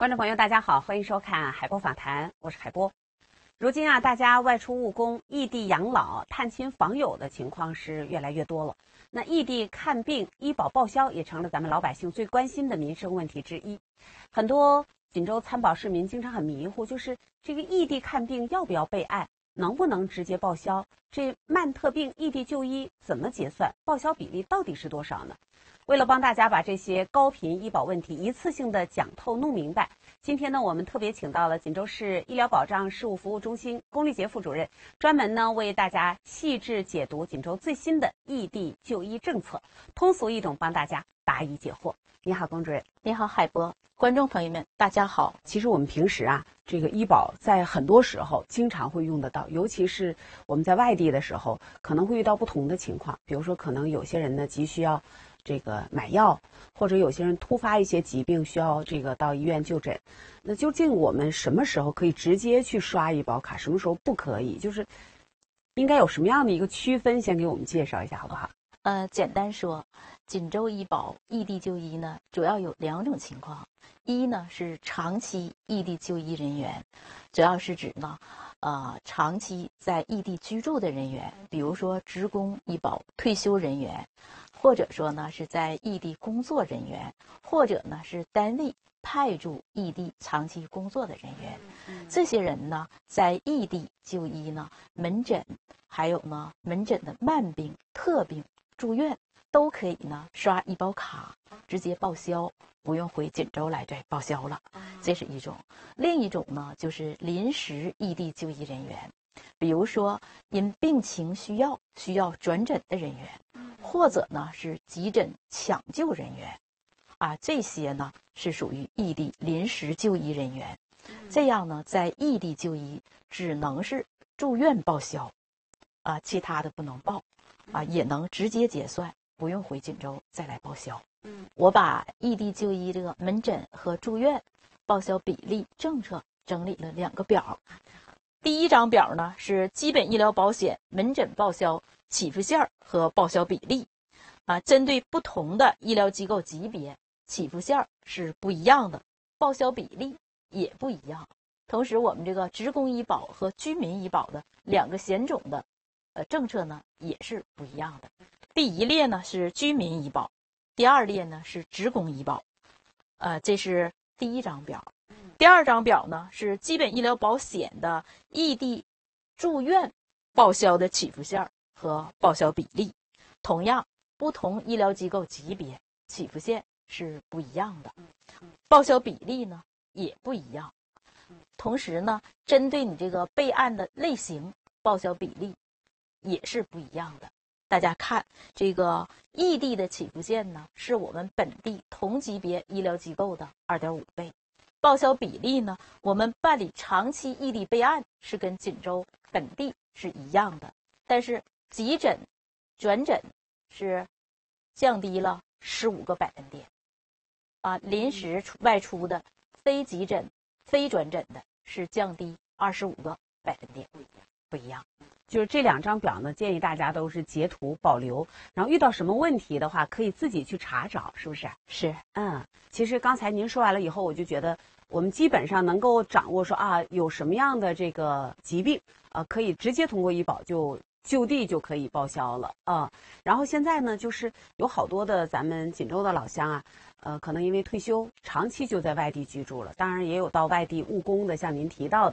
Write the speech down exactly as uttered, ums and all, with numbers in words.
观众朋友，大家好，欢迎收看海波访谈，我是海波。如今啊，大家外出务工、异地养老、探亲访友的情况是越来越多了。那异地看病、医保报销也成了咱们老百姓最关心的民生问题之一。很多锦州参保市民经常很迷糊，就是这个异地看病要不要备案，能不能直接报销？这慢特病异地就医怎么结算？报销比例到底是多少呢？为了帮大家把这些高频医保问题一次性的讲透弄明白，今天呢，我们特别请到了锦州市医疗保障事务服务中心龚丽杰副主任，专门呢为大家细致解读锦州最新的异地就医政策，通俗易懂帮大家答疑解惑。你好，龚主任。 你好，海波。观众朋友们，大家好。 其实我们平时啊，这个医保在很多时候经常会用得到，尤其是我们在外地的时候，可能会遇到不同的情况。比如说，可能有些人呢急需要这个买药，或者有些人突发一些疾病需要这个到医院就诊。那究竟我们什么时候可以直接去刷医保卡，什么时候不可以？就是应该有什么样的一个区分？先给我们介绍一下好不好？ 呃，简单说，锦州医保异地就医呢，主要有两种情况。一呢是长期异地就医人员，主要是指呢，呃，长期在异地居住的人员，比如说职工医保退休人员，或者说呢是在异地工作人员，或者呢是单位派驻异地长期工作的人员。这些人呢，在异地就医呢，门诊还有呢门诊的慢病、特病、住院都可以呢刷医保卡直接报销，不用回锦州来再报销了。这是一种。另一种呢就是临时异地就医人员，比如说因病情需要需要转诊的人员，或者呢是急诊抢救人员啊，这些呢是属于异地临时就医人员。这样呢在异地就医只能是住院报销啊，其他的不能报啊，也能直接结算，不用回锦州再来报销。嗯，我把异地就医这个门诊和住院报销比例政策整理了两个表。第一张表呢是基本医疗保险门诊报销起付线和报销比例啊，针对不同的医疗机构级别，起付线是不一样的，报销比例也不一样。同时，我们这个职工医保和居民医保的两个险种的呃政策呢也是不一样的。第一列呢是居民医保，第二列呢是职工医保。呃，这是第一张表。第二张表呢是基本医疗保险的异地住院报销的起付线和报销比例。同样，不同医疗机构级别起付线是不一样的，报销比例呢也不一样。同时呢，针对你这个备案的类型，报销比例也是不一样的。大家看，这个异地的起付线呢，是我们本地同级别医疗机构的 二点五 倍。报销比例呢，我们办理长期异地备案是跟锦州本地是一样的，但是急诊、转诊是降低了十五个百分点，啊，临时外出的非急诊、非转诊的是降低二十五个百分点，不一样。 就是这两张表呢，建议大家都是截图保留，然后遇到什么问题的话，可以自己去查找，是不是？ 是， 嗯，其实刚才您说完了以后，我就觉得我们基本上能够掌握说啊，有什么样的这个疾病啊，可以直接通过医保就就地就可以报销了啊。然后现在呢，就是有好多的咱们锦州的老乡啊，呃，可能因为退休，长期就在外地居住了，当然也有到外地务工的，像您提到的。